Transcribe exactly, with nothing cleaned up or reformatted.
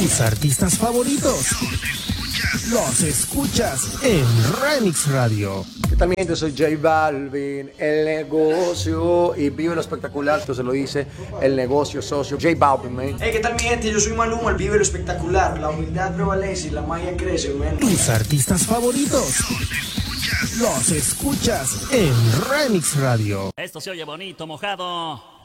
Tus artistas favoritos los escuchas en Remix Radio. Yo también yo soy J Balvin, el negocio, y vive lo espectacular, esto se lo dice el negocio socio, J Balvin, man. Hey, ¿qué tal mi gente? Yo soy Maluma, el vive lo espectacular, la humildad prevalece y la magia crece, man. Tus artistas favoritos los escuchas en Remix Radio. Esto se oye bonito, mojado.